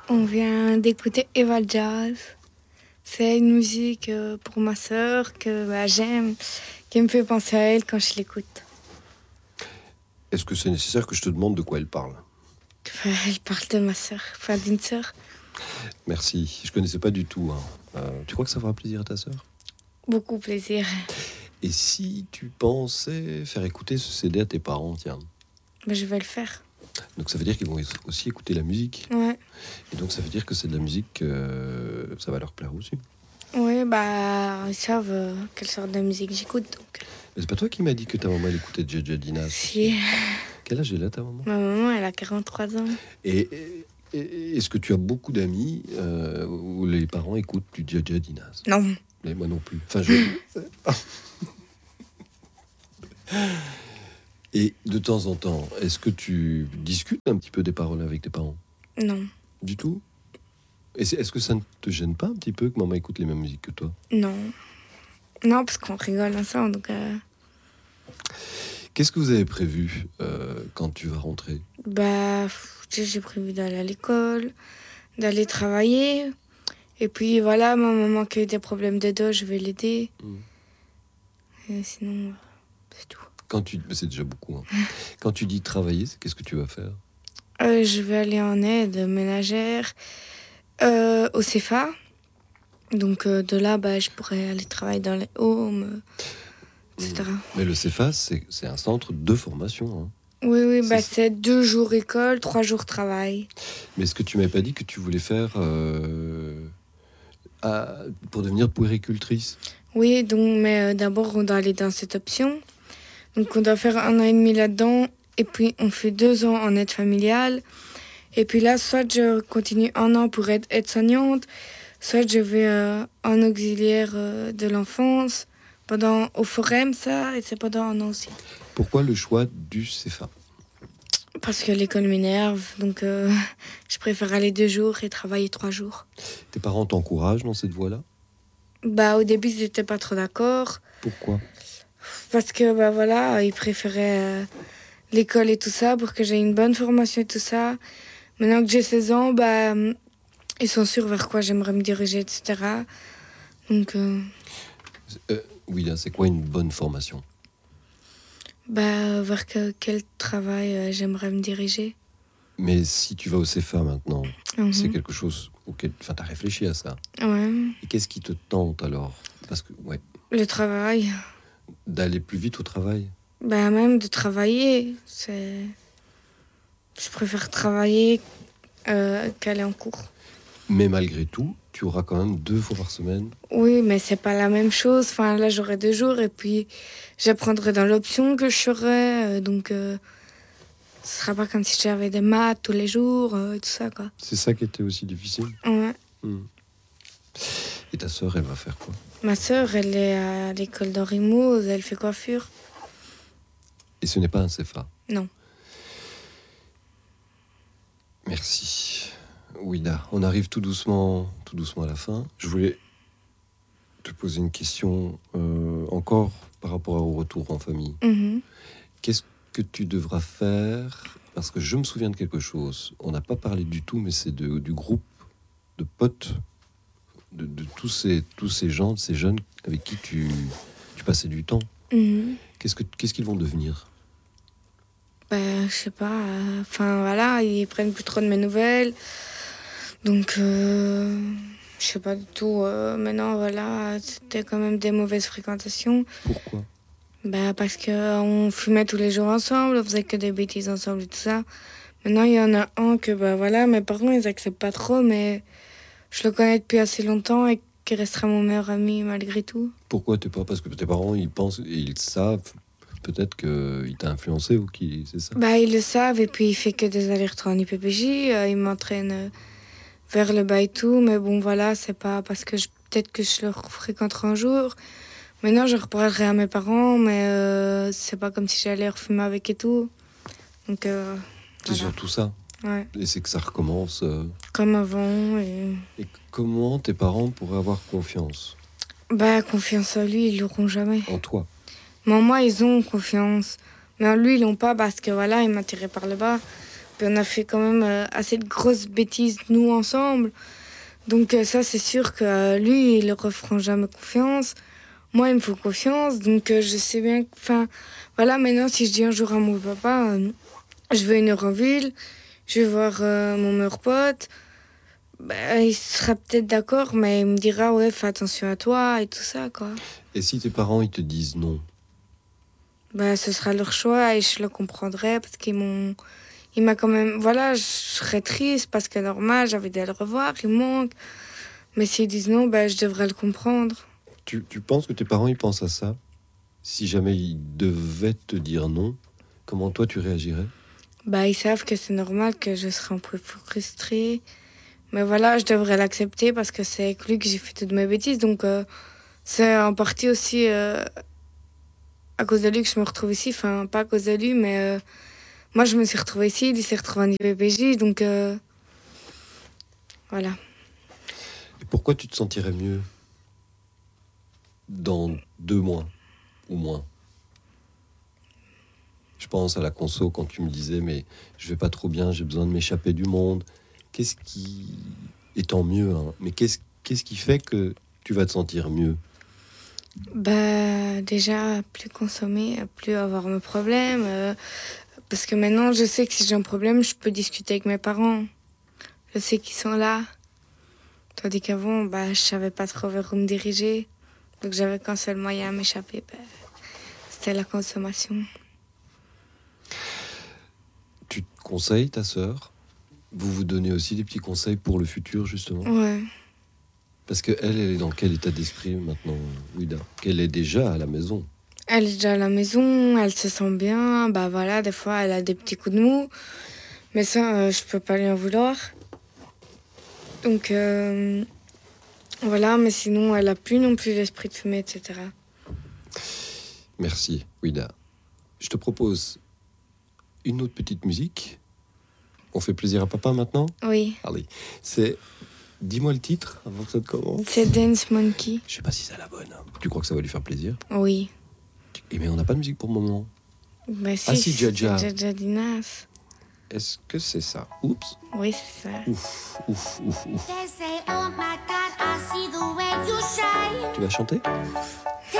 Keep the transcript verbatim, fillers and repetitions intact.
On vient d'écouter Eva Jazz. C'est une musique euh, pour ma sœur que bah, j'aime, qui me fait penser à elle quand je l'écoute. Est-ce que c'est nécessaire que je te demande de quoi elle parle? Enfin, elle parle de ma sœur, enfin d'une sœur. Merci, je connaissais pas du tout. Hein. Euh, tu crois que ça fera plaisir à ta sœur? Beaucoup plaisir. Et si tu pensais faire écouter ce C D à tes parents, tiens? Bah, je vais le faire. Donc ça veut dire qu'ils vont aussi écouter la musique. Ouais. Et donc ça veut dire que c'est de la musique, euh, ça va leur plaire aussi. Oui, bah, ils savent euh, quelle sorte de musique j'écoute, donc. Mais c'est pas toi qui m'as dit que ta maman elle écoutait J J Dinas? Si. Quel âge elle a, ta maman? Ma maman, elle a quarante-trois ans. Et, et- et est-ce que tu as beaucoup d'amis euh, où les parents écoutent du J J Dinas? Non. Mais moi non plus. Enfin, je... Et de temps en temps, est-ce que tu discutes un petit peu des paroles avec tes parents? Non. Du tout? Et c'est- est-ce que ça ne te gêne pas un petit peu que maman écoute les mêmes musiques que toi? Non. Non, parce qu'on rigole ensemble, donc. Euh... Qu'est-ce que vous avez prévu euh, quand tu vas rentrer? Bah, tu sais, j'ai prévu d'aller à l'école, d'aller travailler. Et puis voilà, ma maman qui a eu des problèmes de dos, je vais l'aider. Mmh. Et sinon, euh, c'est tout. Quand tu... C'est déjà beaucoup. Hein. Quand tu dis travailler, c'est qu'est-ce que tu vas faire? Euh, je vais aller en aide ménagère euh, au C F A. Donc euh, de là, bah, je pourrais aller travailler dans les homes, euh, et cetera. Mmh. Mais le C F A, c'est c'est un centre de formation. Hein. Oui, oui, bah, C'est- c'est deux jours école, trois jours travail. Mais est-ce que tu m'avais pas dit que tu voulais faire euh, à- pour devenir puéricultrice? Oui, donc, mais euh, d'abord, on doit aller dans cette option. Donc on doit faire un an et demi là-dedans. Et puis on fait deux ans en aide familiale. Et puis là, soit je continue un an pour être aide-soignante, soit je vais euh, en auxiliaire euh, de l'enfance, pendant au forum, ça, et c'est pendant un an aussi. Pourquoi le choix du C F A? Parce que l'école m'énerve, donc euh, je préfère aller deux jours et travailler trois jours. Tes parents t'encouragent dans cette voie-là? Bah au début, ils n'étaient pas trop d'accord, Pourquoi? parce que bah voilà, ils préféraient euh, l'école et tout ça pour que j'ai une bonne formation et tout ça. Maintenant que j'ai seize ans, bah ils sont sûrs vers quoi j'aimerais me diriger, et cetera. Donc euh, Euh, oui, là, c'est quoi une bonne formation? bah vers que, quel travail euh, j'aimerais me diriger. Mais si tu vas au C F A maintenant, Mhm. c'est quelque chose auquel... Enfin, t'as réfléchi à ça. Ouais. Et qu'est-ce qui te tente alors? Parce que, ouais, Le travail. d'aller plus vite au travail. Bah même de travailler, c'est... Je préfère travailler euh, qu'aller en cours. Mais malgré tout, tu auras quand même deux fois par semaine. Oui, mais c'est pas la même chose. Enfin, là, j'aurai deux jours et puis j'apprendrai dans l'option que je serai. euh, donc, euh, ce sera pas comme si j'avais des maths tous les jours euh, et tout ça, quoi. C'est ça qui était aussi difficile. Ouais. Hmm. Et ta sœur, elle va faire quoi? Ma sœur, elle est à l'école d'Henri Mauze, elle fait coiffure. Et ce n'est pas un C F A? Non. Merci. Ouida, on arrive tout doucement, tout doucement à la fin. Je voulais te poser une question euh, encore par rapport au retour en famille. Mhm. Qu'est-ce que tu devras faire? Parce que je me souviens de quelque chose. On n'a pas parlé du tout, mais c'est de, du groupe de potes, de, de tous, ces, tous ces gens, ces jeunes avec qui tu, tu passais du temps. Mhm. Qu'est-ce, que, qu'est-ce qu'ils vont devenir? Bah, je sais pas. euh, Enfin, voilà, ils prennent plus trop de mes nouvelles. Donc, euh, je sais pas du tout. euh, maintenant, voilà, c'était quand même des mauvaises fréquentations. Pourquoi? Bah, parce qu'on fumait tous les jours ensemble, on faisait que des bêtises ensemble et tout ça. Maintenant, il y en a un que, bah voilà, mes parents, ils acceptent pas trop, mais je le connais depuis assez longtemps et qui restera mon meilleur ami malgré tout. Pourquoi t'es pas? Parce que tes parents, ils pensent, et ils savent peut-être qu'il t'a influencé ou qui, c'est ça? Bah, ils le savent et puis il fait que des allers-retours en I P P J. euh, il m'entraîne euh, vers le bas et tout, mais bon, voilà, c'est pas parce que je- peut-être que je le fréquenterai un jour. Maintenant, je reparlerai à mes parents, mais euh, c'est pas comme si j'allais refumer avec et tout. Donc, euh, C'est voilà. surtout ça. Ouais. Et c'est que ça recommence. euh. Comme avant. Et... Et comment tes parents pourraient avoir confiance Bah, confiance en lui, ils l'auront jamais. en toi? Mais en moi, ils ont confiance. Mais en lui, ils l'ont pas parce que voilà, il m'a tiré par le bas. Puis on a fait quand même euh, assez de grosses bêtises, nous, ensemble. Donc euh, ça, c'est sûr que euh, lui, il ne refera jamais confiance. Moi, il me faut confiance. Donc euh, je sais bien que... Enfin, voilà, maintenant, si je dis un jour à mon papa, euh, je veux une heure en ville, je vais voir euh, mon meilleur pote, bah, il sera peut-être d'accord, mais il me dira, ouais, fais attention à toi et tout ça, quoi. Et si tes parents, ils te disent non? Bah, ce sera leur choix et je le comprendrai parce qu'ils m'ont... Il m'a quand même... Voilà, je serais triste parce que normal, j'avais dû le revoir, il me manque. Mais s'ils disent non, bah, je devrais le comprendre. Tu, tu penses que tes parents, ils pensent à ça? Si jamais ils devaient te dire non, comment toi, tu réagirais? Bah, ils savent que c'est normal, que je serai un peu frustrée. Mais voilà, je devrais l'accepter parce que c'est avec lui que j'ai fait toutes mes bêtises. Donc, euh, c'est en partie aussi euh, à cause de lui que je me retrouve ici. Enfin, pas à cause de lui, mais euh, moi, je me suis retrouvée ici, lui s'est retrouvé en I P P J. Donc, euh, voilà. Et pourquoi tu te sentirais mieux dans deux mois ou moins? Je pense à la conso quand tu me disais, mais je vais pas trop bien, j'ai besoin de m'échapper du monde. Qu'est-ce qui... Et tant mieux, hein, mais qu'est-ce, qu'est-ce qui fait que tu vas te sentir mieux? Bah, déjà, plus consommer, plus avoir mes problèmes. euh, parce que maintenant, je sais que si j'ai un problème, je peux discuter avec mes parents. Je sais qu'ils sont là. Tandis qu'avant, bah, je savais pas trop vers où me diriger. Donc j'avais qu'un seul moyen à m'échapper. Bah, c'était la consommation. Tu te conseilles ta sœur? Vous vous donnez aussi des petits conseils pour le futur, justement? Ouais. Parce qu'elle, elle est dans quel état d'esprit maintenant, Ouida? Qu'elle est déjà à la maison. Elle est déjà à la maison, elle se sent bien. Bah voilà, des fois, elle a des petits coups de mou. Mais ça, euh, je peux pas lui en vouloir. Donc, euh, voilà, mais sinon, elle a plus non plus l'esprit de fumer, et cetera. Merci, Ouida. Je te propose une autre petite musique. On fait plaisir à papa maintenant? Oui. Allez, c'est... Dis-moi le titre avant que ça te commence. C'est Dance Monkey. Je sais pas si c'est la bonne. Tu crois que ça va lui faire plaisir? Oui. Eh mais on n'a pas de musique pour le moment. Bah si, Ah si, Jaja. c'est Jaja Dinas. Est-ce que c'est ça? Oups. Oui, c'est ça. Ouf, ouf, ouf, ouf. They say, oh my God, I see the way you shine. Tu vas chanter? Take